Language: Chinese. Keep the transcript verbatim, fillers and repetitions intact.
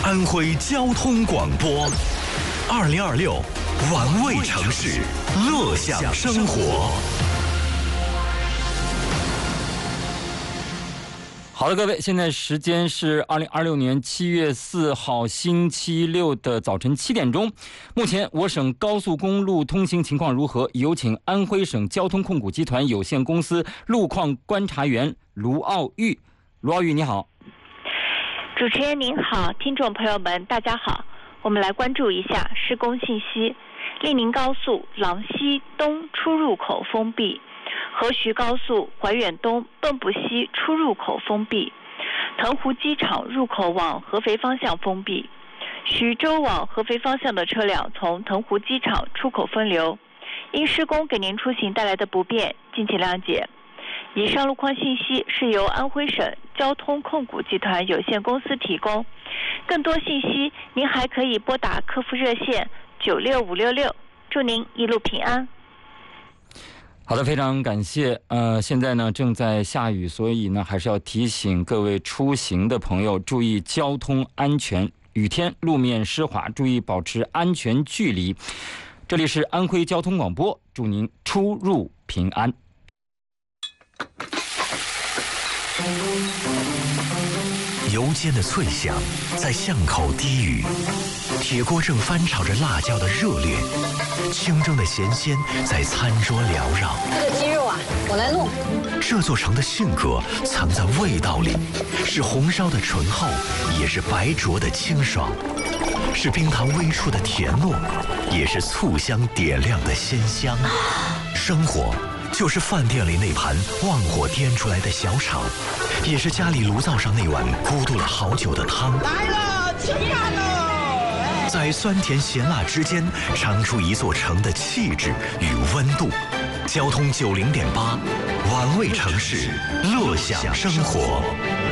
安徽交通广播，二零二六玩味城市，乐享生活。 好的，各位，现在时间是二零二六年七月四号星期六的早晨七点钟。目前我省高速公路通行情况如何？有请安徽省交通控股集团有限公司路况观察员卢奥玉。卢奥玉，你好。 主持人您好，听众朋友们大家好，我们来关注一下施工信息。利宁高速廊西东出入口封闭，河徐高速怀远东蚌埠西出入口封闭，腾湖机场入口往合肥方向封闭，徐州往合肥方向的车辆从腾湖机场出口分流，因施工给您出行带来的不便，敬请谅解。以上路况信息是由安徽省交通控股集团有限公司提供，更多信息您还可以拨打客服热线九六五六六，祝您一路平安。 好的，非常感谢。呃，现在呢正在下雨，所以呢还是要提醒各位出行的朋友注意交通安全。雨天路面湿滑，注意保持安全距离。这里是安徽交通广播，祝您出入平安。 油煎的脆响在巷口低语，铁锅正翻炒着辣椒的热烈，清蒸的咸鲜在餐桌缭绕。 这个鸡肉啊，我来弄。 这座城的性格藏在味道里，是红烧的醇厚，也是白灼的清爽，是冰糖微出的甜糯，也是醋香点亮的鲜香。生活就是饭店里那盘旺火颠出来的小炒，也是家里炉灶上那碗咕嘟了好久的汤。 来了，吃饭喽！ 在酸甜咸辣之间，尝出一座城的气质与温度。交通九零点八，玩味城市，乐享生活。